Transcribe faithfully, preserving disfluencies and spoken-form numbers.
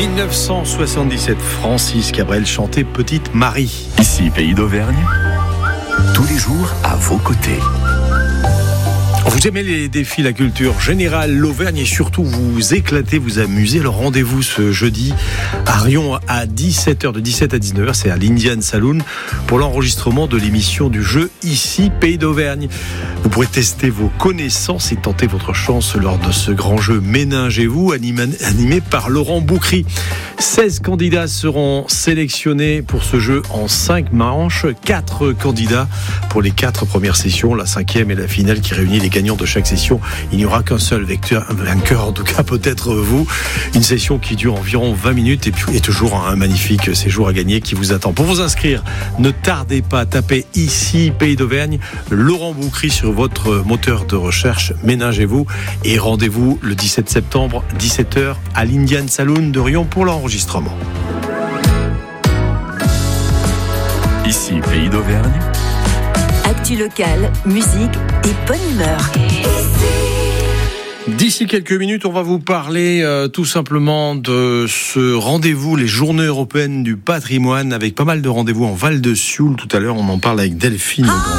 dix-neuf cent soixante-dix-sept, Francis Cabrel chantait Petite Marie. Ici, Pays d'Auvergne, tous les jours à vos côtés. Vous aimez les défis, la culture générale, l'Auvergne et surtout vous éclatez, vous amusez. Alors rendez-vous ce jeudi à Riom à dix-sept heures, de dix-sept à dix-neuf heures, c'est à l'Indian Saloon pour l'enregistrement de l'émission du jeu Ici, Pays d'Auvergne. Vous pourrez tester vos connaissances et tenter votre chance lors de ce grand jeu Ménagez-vous, animé, animé par Laurent Boucry. seize candidats seront sélectionnés pour ce jeu en cinq manches. quatre candidats pour les quatre premières sessions, la cinquième et la finale qui réunit les gagnants de chaque session. Il n'y aura qu'un seul vecteur, un vainqueur, en tout cas peut-être vous. Une session qui dure environ vingt minutes et puis et toujours un magnifique séjour à gagner qui vous attend. Pour vous inscrire, ne tardez pas, tapez Ici, Pays d'Auvergne, Laurent Boucry sur votre moteur de recherche, Ménagez-vous et rendez-vous le dix-sept septembre, dix-sept heures à l'Indian Saloon de Riom pour l'enregistrement. Ici, Pays d'Auvergne. Actu locale, musique et bonne humeur. D'ici quelques minutes, on va vous parler euh, tout simplement de ce rendez-vous, les Journées européennes du patrimoine, avec pas mal de rendez-vous en Val de Sioule. Tout à l'heure, on en parle avec Delphine.